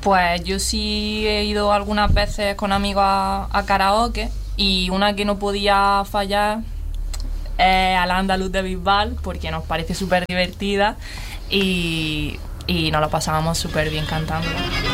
Pues yo sí he ido algunas veces con amigos a karaoke, y una que no podía fallar es al Andaluz de Bisbal, porque nos parece súper divertida y nos lo pasábamos súper bien cantándola.